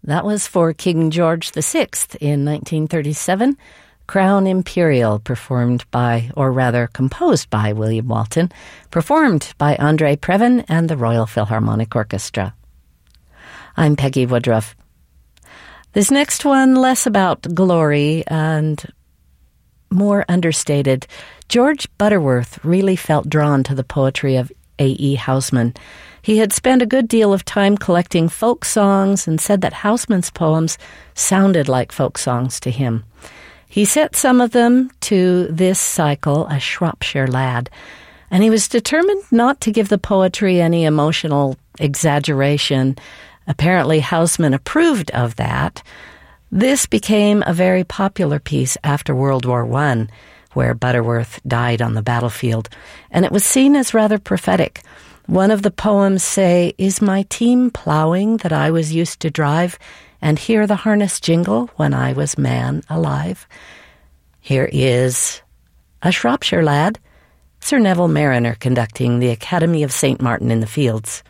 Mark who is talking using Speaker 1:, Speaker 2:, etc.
Speaker 1: That was for King George VI in 1937, Crown Imperial, composed by William Walton, performed by Andre Previn and the Royal Philharmonic Orchestra. I'm Peggy Woodruff. This next one, less about glory and more understated. George Butterworth really felt drawn to the poetry of A.E. Housman. He had spent a good deal of time collecting folk songs and said that Housman's poems sounded like folk songs to him. He set some of them to this cycle, A Shropshire Lad, and he was determined not to give the poetry any emotional exaggeration. Apparently, Housman approved of that. This became a very popular piece after World War I, where Butterworth died on the battlefield, and it was seen as rather prophetic. One of the poems say, "Is my team plowing that I was used to drive, and hear the harness jingle when I was man alive?" Here is A Shropshire Lad, Sir Neville Marriner conducting the Academy of St. Martin in the Fields.